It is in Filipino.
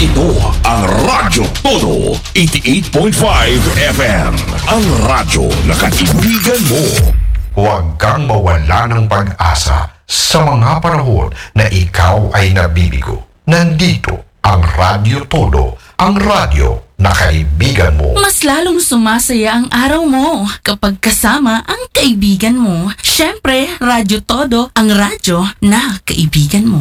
Ito ang Radyo Todo 88.5 FM. Ang radyo na kaibigan mo. Huwag kang mawala ng pag-asa sa mga panahon na ikaw ay nabibigo. Nandito ang Radyo Todo, ang radyo na kaibigan mo. Mas lalong sumasaya ang araw mo kapag kasama ang kaibigan mo. Siyempre, Radyo Todo, ang radyo na kaibigan mo.